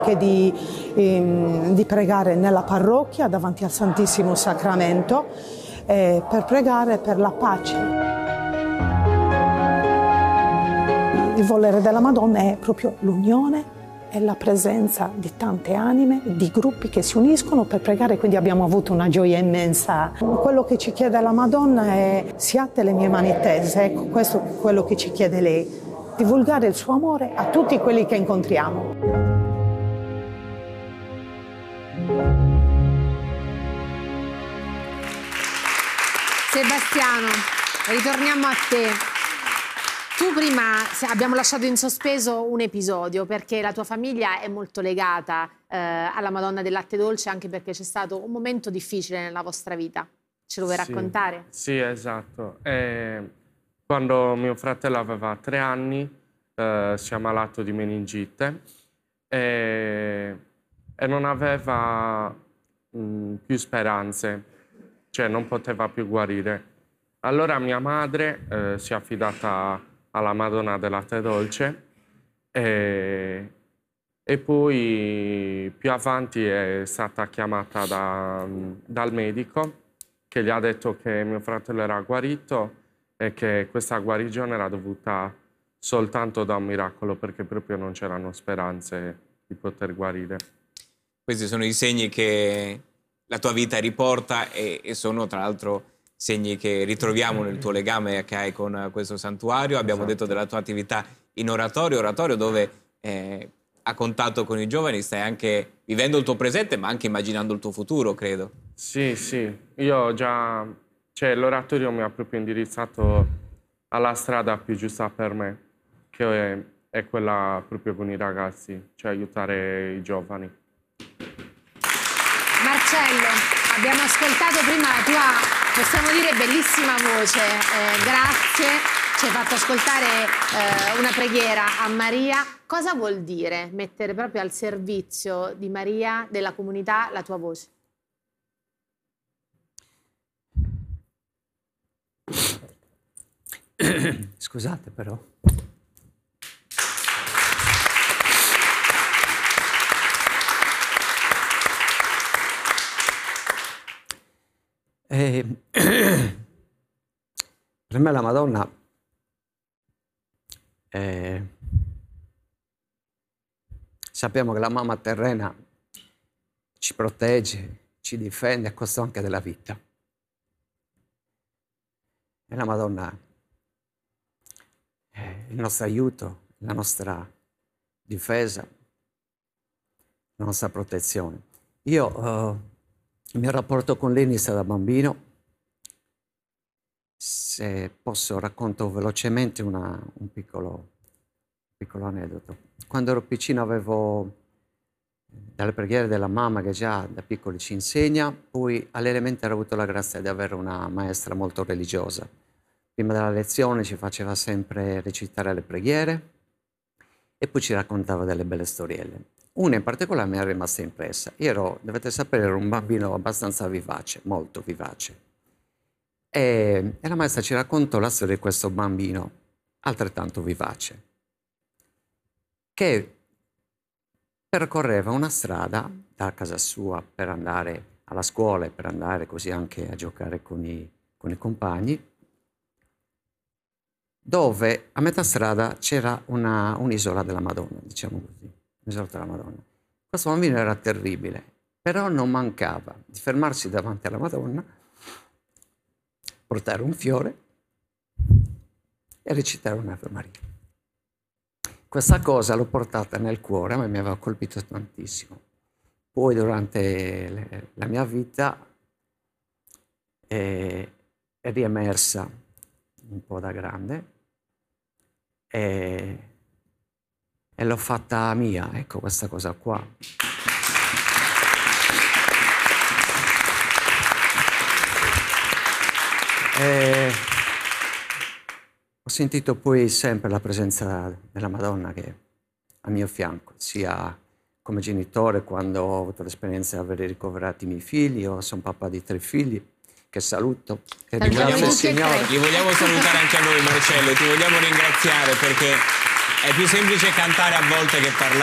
che di pregare nella parrocchia davanti al Santissimo Sacramento per pregare per la pace. Il volere della Madonna è proprio l'unione e la presenza di tante anime, di gruppi che si uniscono per pregare, quindi abbiamo avuto una gioia immensa. Quello che ci chiede la Madonna è: siate le mie mani tese, ecco, questo è quello che ci chiede lei, divulgare il suo amore a tutti quelli che incontriamo. Sebastiano, ritorniamo a te. Tu prima abbiamo lasciato in sospeso un episodio perché la tua famiglia è molto legata alla Madonna del Latte Dolce, anche perché c'è stato un momento difficile nella vostra vita. Ce lo vuoi raccontare? Sì, esatto. Quando mio fratello aveva 3 anni si è ammalato di meningite e non aveva più speranze, cioè non poteva più guarire. Allora mia madre si è affidata alla Madonna del Latte Dolce e poi più avanti è stata chiamata dal medico che gli ha detto che mio fratello era guarito e che questa guarigione era dovuta soltanto da un miracolo, perché proprio non c'erano speranze di poter guarire. Questi sono i segni che la tua vita riporta e sono tra l'altro segni che ritroviamo nel tuo legame che hai con questo santuario. Abbiamo detto della tua attività in oratorio dove a contatto con i giovani stai anche vivendo il tuo presente ma anche immaginando il tuo futuro, credo. Sì, io già, cioè l'oratorio mi ha proprio indirizzato alla strada più giusta per me, che è quella proprio con i ragazzi, cioè aiutare i giovani. Marcello, abbiamo ascoltato prima la tua, possiamo dire, bellissima voce, grazie, ci hai fatto ascoltare una preghiera a Maria. Cosa vuol dire mettere proprio al servizio di Maria, della comunità, la tua voce? Scusate però. Per me la Madonna sappiamo che la mamma terrena ci protegge, ci difende a costo anche della vita. E la Madonna è il nostro aiuto, la nostra difesa, la nostra protezione. Io il mio rapporto con lei inizia da bambino. Se posso racconto velocemente un piccolo aneddoto. Quando ero piccino avevo dalle preghiere della mamma che già da piccoli ci insegna, poi all'elementare ho avuto la grazia di avere una maestra molto religiosa. Prima della lezione ci faceva sempre recitare le preghiere e poi ci raccontava delle belle storielle. Una in particolare mi è rimasta impressa. Io dovete sapere, ero un bambino abbastanza vivace, molto vivace. E la maestra ci raccontò la storia di questo bambino, altrettanto vivace, che percorreva una strada da casa sua per andare alla scuola e per andare così anche a giocare con i compagni, dove a metà strada c'era un'isola della Madonna, diciamo così, un'isola della Madonna. Questo bambino era terribile, però non mancava di fermarsi davanti alla Madonna, portare un fiore e recitare un'Ave Maria. Questa cosa l'ho portata nel cuore, ma mi aveva colpito tantissimo. Poi durante la mia vita è riemersa un po' da grande e l'ho fatta mia, ecco, questa cosa qua. Ho sentito poi sempre la presenza della Madonna che è al mio fianco, sia come genitore quando ho avuto l'esperienza di aver ricoverato i miei figli. Io sono papà di 3 figli, che saluto e ringrazio il Signore. Li vogliamo salutare anche a noi, Marcello, ti vogliamo ringraziare perché è più semplice cantare a volte che parlare.